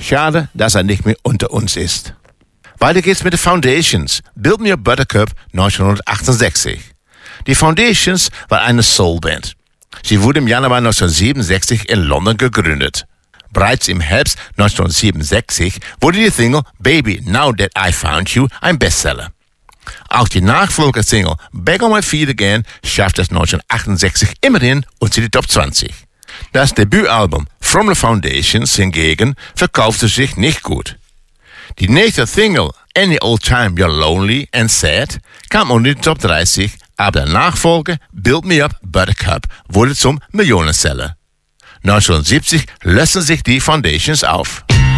Schade, dass er nicht mehr unter uns ist. Weiter geht's mit den Foundations. Build Me Up Buttercup 1968. Die Foundations war eine Soulband. Sie wurde im Januar 1967 in London gegründet. Bereits im Herbst 1967 wurde die Single Baby Now That I Found You ein Bestseller. Auch die Nachfolgersingle Back on My Feet Again schaffte es 1968 immerhin unter die Top 20. Das Debütalbum From the Foundations hingegen verkaufte sich nicht gut. Die nächste Single Any Old Time You're Lonely and Sad kam unter die Top 30, aber der Nachfolger Build Me Up Buttercup wurde zum Millionenseller. 1970 lösten sich die Foundations auf.